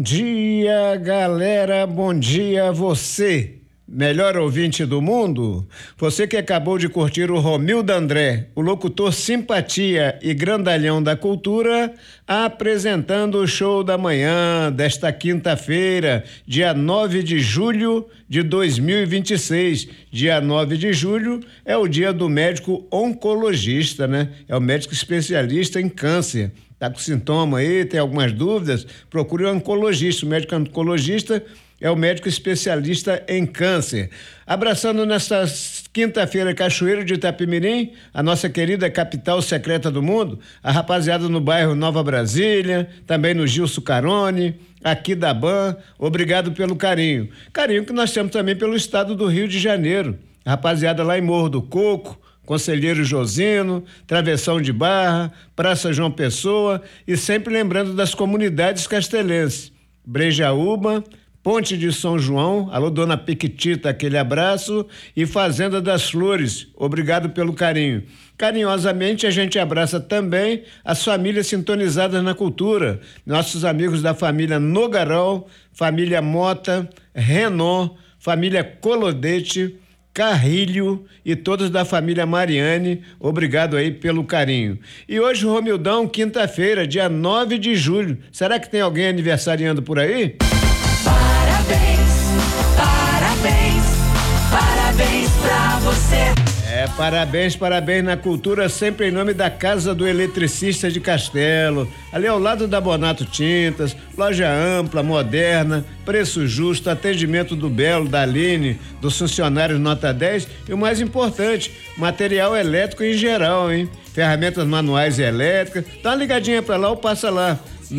dia, galera, bom dia a você, melhor ouvinte do mundo. Você que acabou de curtir o Romildo André, o locutor simpatia e grandalhão da cultura, apresentando o show da manhã desta quinta-feira, dia 9 de julho de 2026. Dia 9 de julho é o dia do médico oncologista, né? É o médico especialista em câncer. Tá com sintoma aí, tem algumas dúvidas? Procure um oncologista. O médico oncologista é o médico especialista em câncer. Abraçando nesta quinta-feira, Cachoeiro de Itapemirim, a nossa querida capital secreta do mundo, a rapaziada no bairro Nova Brasília, também no Gilson Carone, aqui da BAN, obrigado pelo carinho. Carinho que nós temos também pelo estado do Rio de Janeiro. A rapaziada lá em Morro do Coco, Conselheiro Josino, Travessão de Barra, Praça João Pessoa e sempre lembrando das comunidades castelenses. Brejaúba, Ponte de São João, alô dona Piquitita, aquele abraço, e Fazenda das Flores, obrigado pelo carinho. Carinhosamente a gente abraça também as famílias sintonizadas na cultura, nossos amigos da família Nogarol, família Mota, Renault, família Colodete, Carrilho e todos da família Mariane, obrigado aí pelo carinho. E hoje, Romildão, quinta-feira, dia 9 de julho, será que tem alguém aniversariando por aí? Parabéns, parabéns, parabéns pra você. Parabéns na cultura, sempre em nome da Casa do Eletricista de Castelo, ali ao lado da Bonato Tintas, loja ampla, moderna, preço justo, atendimento do Belo, da Aline, dos funcionários nota 10 e o mais importante, material elétrico em geral, hein? Ferramentas manuais e elétricas, dá uma ligadinha pra lá ou passa lá,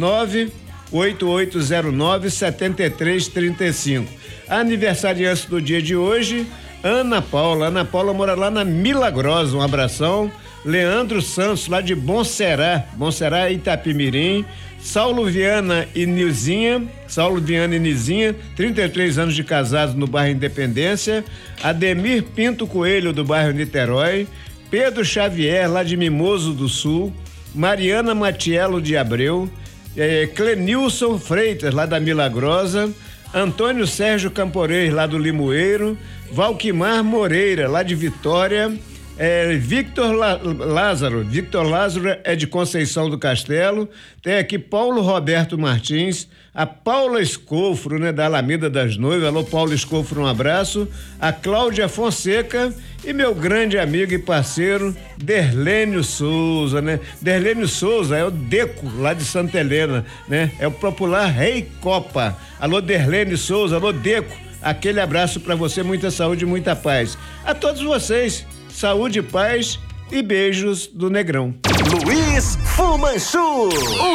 98809-7335. Aniversariante do dia de hoje, Ana Paula mora lá na Milagrosa, um abração. Leandro Santos, lá de Bom Será Itapemirim. Saulo Viana e Nizinha, 33 anos de casados no bairro Independência. Ademir Pinto Coelho, do bairro Niterói. Pedro Xavier, lá de Mimoso do Sul. Mariana Matiello de Abreu. Clenilson Freitas, lá da Milagrosa. Antônio Sérgio Camporês, lá do Limoeiro. Valquimar Moreira, lá de Vitória. Victor Lázaro é de Conceição do Castelo. Tem aqui Paulo Roberto Martins, a Paula Escofro, né, da Alameda das Noivas. Alô, Paula Escofro, um abraço. A Cláudia Fonseca e meu grande amigo e parceiro Derlênio Souza, né? Derlênio Souza é o Deco, lá de Santa Helena, né? É o popular Rei Copa. Alô, Derlênio Souza, alô, Deco. Aquele abraço para você, muita saúde e muita paz. A todos vocês, saúde, paz e beijos do Negrão. Luiz Fumanchu,